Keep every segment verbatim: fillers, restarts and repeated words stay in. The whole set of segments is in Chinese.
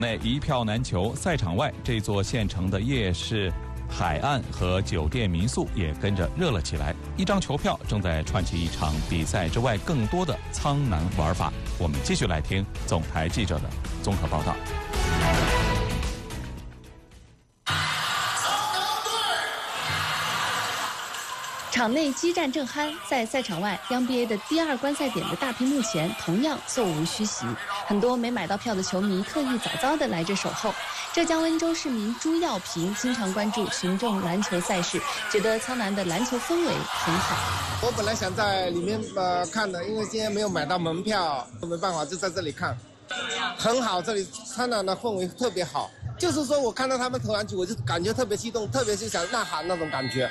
内一票难求，赛场外这座县城的夜市、海岸和酒店民宿也跟着热了起来。一张球票正在串起一场比赛之外更多的苍南玩法。我们继续来听总台记者的综合报道。 场内激战正酣，在赛场外 N B A 的第二观赛点的大屏幕前，同样座无虚席。很多没买到票的球迷特意早早地来这守候。浙江温州市民朱耀平经常关注群众篮球赛事，觉得苍南的篮球氛围很好。 我本来想在里面呃看的，因为今天没有买到门票，没办法就在这里看。很好，这里苍南的氛围特别好。就是说我看到他们投篮球，我就感觉特别激动，特别是想呐喊那种感觉。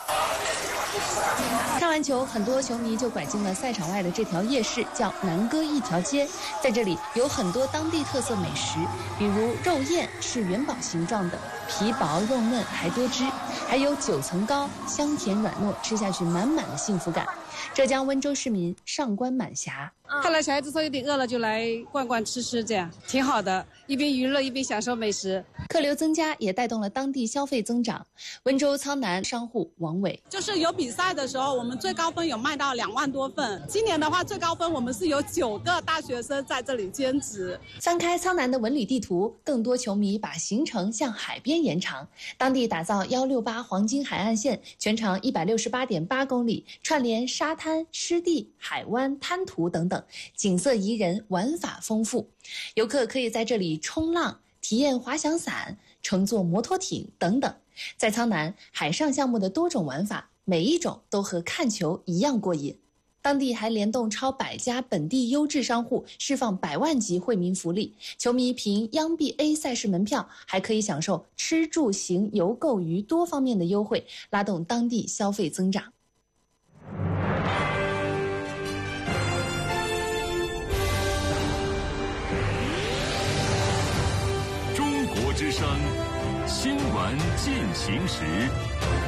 看完球，很多球迷就拐进了赛场外的这条夜市，叫南歌一条街。在这里有很多当地特色美食，比如肉燕是元宝形状的，皮薄肉嫩还多汁，还有九层糕，香甜软糯，吃下去满满的幸福感。浙江温州市民上官满霞， 看来小孩子说有点饿了，就来逛逛吃吃，这样挺好的，一边娱乐一边享受美食。 客流增加也带动了当地消费增长。温州苍南商户王伟， 就是有比赛的时候，我们最高分有卖到两万多份。今年的话，最高分我们是有九个大学生在这里兼职。 翻开苍南的文旅地图，更多球迷把行程向海边延长。当地打造一六八黄金海岸线，全长一百六十八点八公里，串联沙滩、湿地、海湾、滩涂等等，景色宜人，玩法丰富。游客可以在这里冲浪、体验滑翔伞、乘坐摩托艇等等。在苍南，海上项目的多种玩法，每一种都和看球一样过瘾。当地还联动超百家本地优质商户，释放百万级惠民福利。球迷凭央 B A 赛事门票，还可以享受吃住行游购娱多方面的优惠，拉动当地消费增长。 中国之声，新闻进行时。